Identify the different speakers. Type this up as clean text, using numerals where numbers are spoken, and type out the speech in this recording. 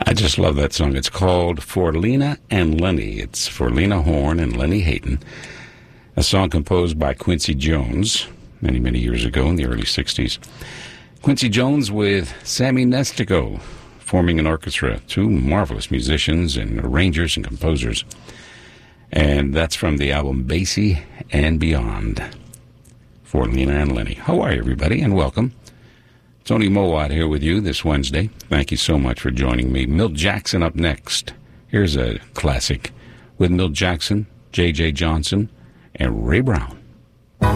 Speaker 1: I just love that song. It's called For Lena and Lenny. It's for Lena Horne and Lenny Hayden. A song composed by Quincy Jones many, many years ago in the early 60s. Quincy Jones with Sammy Nestico forming an orchestra. Two marvelous musicians and arrangers and composers. And that's from the album Basie and Beyond. For Lena and Lenny. How are you, everybody, and welcome. Tony Mowat here with you this Wednesday. Thank you so much for joining me. Milt Jackson up next. Here's a classic with Milt Jackson, J.J. Johnson, and Ray Brown.